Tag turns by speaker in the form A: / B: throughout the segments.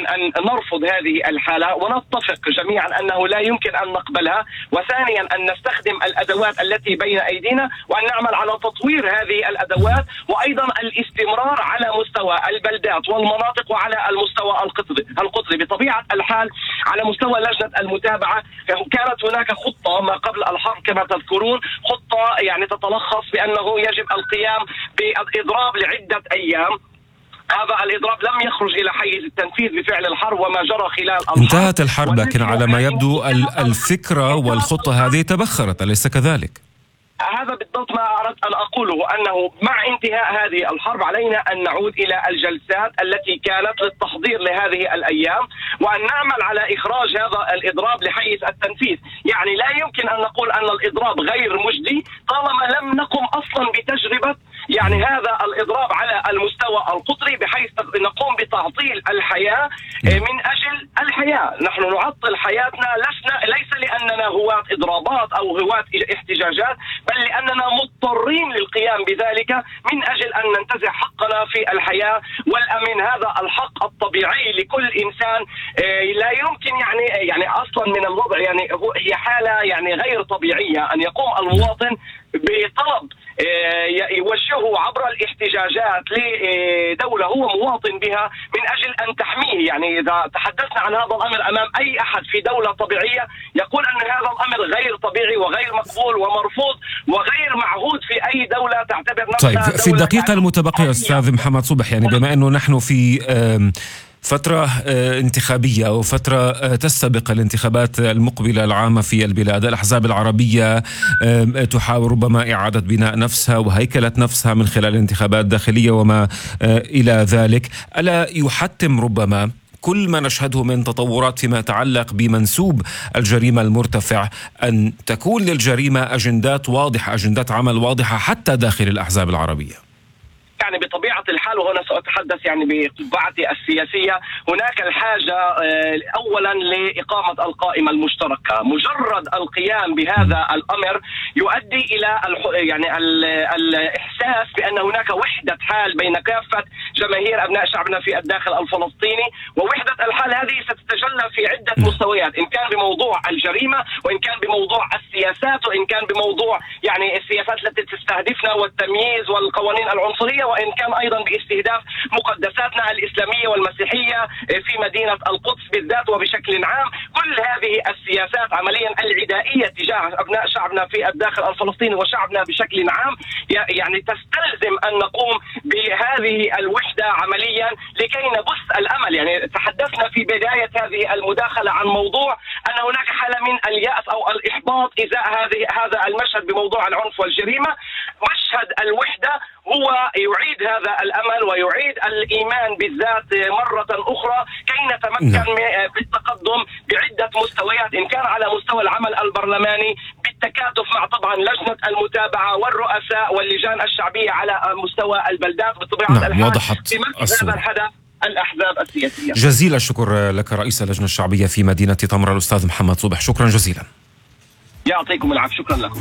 A: أن نرفض هذه الحالة ونتفق جميعا أنه لا يمكن أن نقبلها، وثانيا أن نستخدم الأدوات التي بين أيدينا وأن نعمل على تطوير هذه الأدوات، وأيضا الاستمرار على مستوى البلدات والمناطق وعلى المستوى القطري. بطبيعة الحال على مستوى لجنة المتابعة كانت هناك خطة ما قبل الحرب كما تذكرون، خطة يعني تتلخص بأنه يجب القيام بإضراب لعدة أيام. هذا الإضراب لم يخرج إلى حيز التنفيذ بفعل الحرب وما جرى خلال الحرب.
B: انتهت الحرب، لكن على ما يبدو الفكرة والخطة هذه تبخرت، أليس كذلك؟
A: هذا بالضبط ما أردت أن أقوله، أنه مع انتهاء هذه الحرب علينا أن نعود إلى الجلسات التي كانت للتحضير لهذه الأيام، وأن نعمل على إخراج هذا الإضراب لحيز التنفيذ. يعني لا يمكن أن نقول أن الإضراب غير مجدي طالما لم نقم أصلا بتجربة يعني هذا الإضراب على المستوى القطري، بحيث نقوم بتعطيل الحياة من أجل الحياة. نحن نعطل حياتنا ليس لأننا هواة إضرابات أو هواة احتجاجات، بل لأننا مضطرين للقيام بذلك من أجل أن ننتزع حقنا في الحياة والأمن. هذا الحق الطبيعي لكل إنسان، لا يمكن يعني أصلا من الوضع يعني هي حالة يعني غير طبيعية أن يقوم المواطن بطلب يوجهه عبر الاحتجاجات لدولة هو مواطن بها من أجل أن تحميه. يعني إذا تحدثنا عن هذا الأمر أمام أي أحد في دولة طبيعية يقول أن هذا الأمر غير طبيعي وغير مقبول ومرفوض وغير معهود في أي دولة تعتبر نفسها.
B: طيب، في الدقيقة المتبقية أستاذ محمد صبح، يعني بما أنه نحن في فترة انتخابية أو فترة تسبق الانتخابات المقبلة العامة في البلاد، الأحزاب العربية تحاول ربما إعادة بناء نفسها وهيكلة نفسها من خلال انتخابات داخلية وما إلى ذلك. ألا يحتم ربما كل ما نشهده من تطورات فيما يتعلق بمنسوب الجريمة المرتفع أن تكون للجريمة أجندات واضحة، أجندات عمل واضحة حتى داخل الأحزاب العربية؟
A: يعني بطبيعة الحال، وهنا سأتحدث يعني بقبعتي السياسية، هناك الحاجة أولا لإقامة القائمة المشتركة. مجرد القيام بهذا الأمر يؤدي إلى يعني الإحساس بأن هناك وحدة حال بين كافة جماهير أبناء شعبنا في الداخل الفلسطيني، ووحدة الحال هذه ستتجلى في عدة مستويات، إن كان بموضوع الجريمة، وإن كان بموضوع السياسات، وإن كان بموضوع يعني السياسات التي تستهدفنا والتمييز والقوانين العنصرية، وإن كان أيضا باستهداف مقدساتنا الإسلامية والمسيحية في مدينة القدس بالذات وبشكل عام. كل هذه السياسات عمليا العدائية تجاه أبناء شعبنا في الداخل الفلسطيني وشعبنا بشكل عام يعني تستلزم أن نقوم بهذه الوحدة عمليا لكي نبث الأمل. يعني تحدثنا في بداية هذه المداخلة عن موضوع أن هناك حالة من اليأس أو الإحباط إزاء هذا المشهد بموضوع العنف والجريمة. مشهد الوحدة هو يعيد هذا الأمل ويعيد الإيمان بالذات مرة أخرى كي نتمكن بالتقدم بعدة مستويات، إن كان على مستوى العمل البرلماني بالتكاتف مع طبعا لجنة المتابعة والرؤساء واللجان الشعبية على مستوى البلدات. بطبيعة الحال
B: وضحت
A: في مثل هذا الحدث الأحزاب السياسية.
B: جزيل الشكر لك رئيس اللجنة الشعبية في مدينة طمرة الأستاذ محمد صبح، شكرا جزيلا.
A: يعطيكم العافية، شكرا لكم.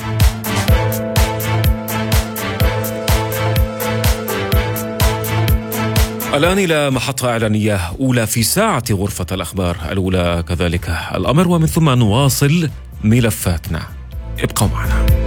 B: الآن إلى محطة إعلانية أولى في ساعة غرفة الأخبار الأولى، كذلك الأمر، ومن ثم نواصل ملفاتنا. ابقوا معنا.